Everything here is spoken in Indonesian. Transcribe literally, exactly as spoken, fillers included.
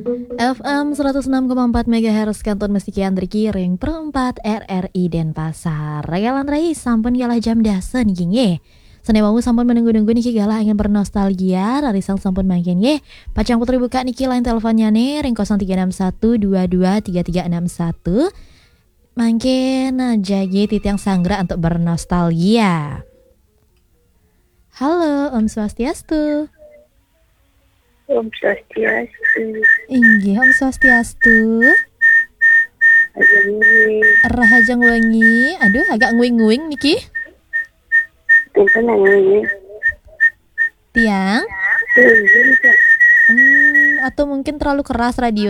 F M seratus enam koma empat MHz Kanton Mestikian Ring perempat R R I Denpasar. Ragalan Rai sampun galah jam dasen king ye. Sene mau sampun menunggu-nunggu niki galah ingin bernostalgia rarisang sampun mangkin ye. Pacang putri buka niki line teleponnya nih ring nol tiga enam satu dua dua tiga tiga enam satu. Mangkin jagi titiang sanggra untuk bernostalgia. Halo, Om Swastiastu. Om Swastiastu. Inggih, Om Swastiastu. Hajang Wengi. Rahajang Wengi. Aduh, agak nguing-nguing niki. Tentu nangis. Tiang. Tunggu, Kak. Hmm, atau mungkin terlalu keras radio